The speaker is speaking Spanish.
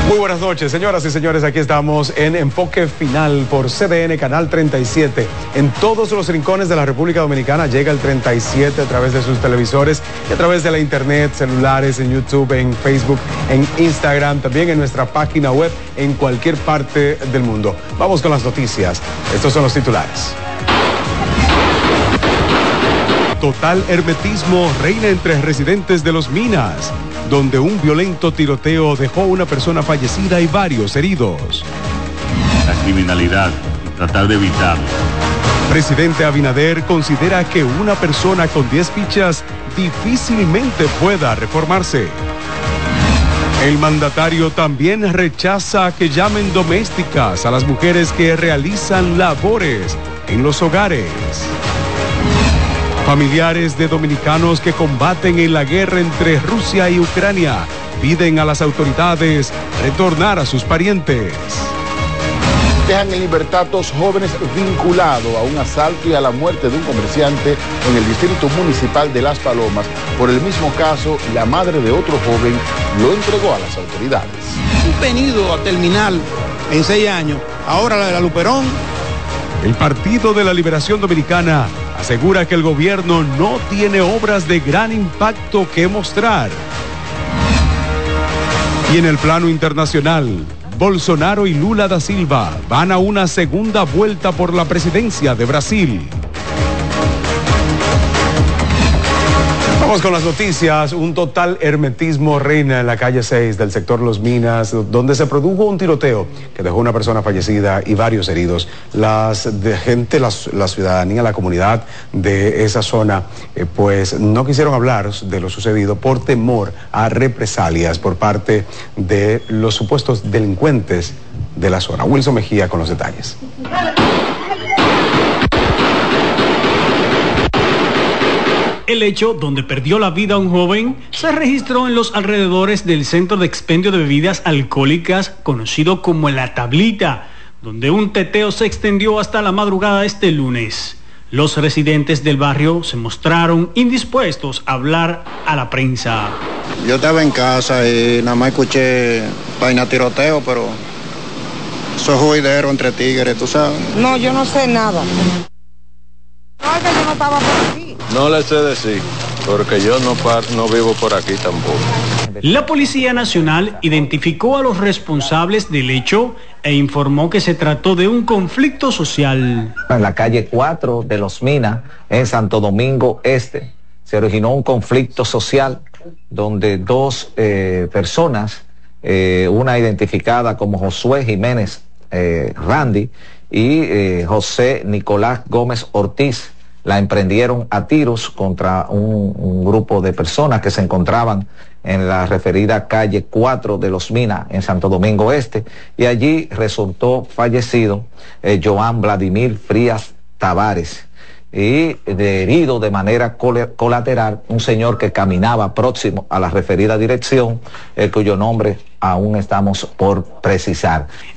Muy buenas noches, señoras y señores. Aquí estamos en Enfoque Final por CDN Canal 37. En todos los rincones de la República Dominicana llega el 37 a través de sus televisores y a través de la internet, celulares, en YouTube, en Facebook, en Instagram, también en nuestra página web, en cualquier parte del mundo. Vamos con las noticias. Estos son los titulares. Total hermetismo reina entre residentes de Los Minas, donde un violento tiroteo dejó una persona fallecida y varios heridos. La criminalidad, tratar de evitarla. Presidente Abinader considera que una persona con 10 fichas difícilmente pueda reformarse. El mandatario también rechaza que llamen domésticas a las mujeres que realizan labores en los hogares. Familiares de dominicanos que combaten en la guerra entre Rusia y Ucrania piden a las autoridades retornar a sus parientes. Dejan en libertad 2 jóvenes vinculados a un asalto y a la muerte de un comerciante en el distrito municipal de Las Palomas. Por el mismo caso, la madre de otro joven lo entregó a las autoridades. Un venido a terminar en 6 años, ahora la de la Luperón. El Partido de la Liberación Dominicana asegura que el gobierno no tiene obras de gran impacto que mostrar. Y en el plano internacional, Bolsonaro y Lula da Silva van a una segunda vuelta por la presidencia de Brasil. Vamos con las noticias. Un total hermetismo reina en la calle 6 del sector Los Minas, donde se produjo un tiroteo que dejó una persona fallecida y varios heridos. La ciudadanía, la comunidad de esa zona, pues no quisieron hablar de lo sucedido por temor a represalias por parte de los supuestos delincuentes de la zona. Wilson Mejía con los detalles. El hecho donde perdió la vida un joven se registró en los alrededores del centro de expendio de bebidas alcohólicas conocido como La Tablita, donde un teteo se extendió hasta la madrugada de este lunes. Los residentes del barrio se mostraron indispuestos a hablar a la prensa. Yo estaba en casa y nada más escuché vaina tiroteo, pero eso es juidero entre tigres, tú sabes. No, yo no sé nada. No, es que yo no estaba por aquí. No le sé decir, porque yo no vivo por aquí tampoco. La Policía Nacional identificó a los responsables del hecho e informó que se trató de un conflicto social. En la calle 4 de Los Minas, en Santo Domingo Este, se originó un conflicto social donde 2 personas, una identificada como Josué Jiménez Randy y José Nicolás Gómez Ortiz, la emprendieron a tiros contra un grupo de personas que se encontraban en la referida calle 4 de Los Minas, en Santo Domingo Este, y allí resultó fallecido Joan Vladimir Frías Tavares, y herido de manera colateral un señor que caminaba próximo a la referida dirección, cuyo nombre aún estamos por precisar.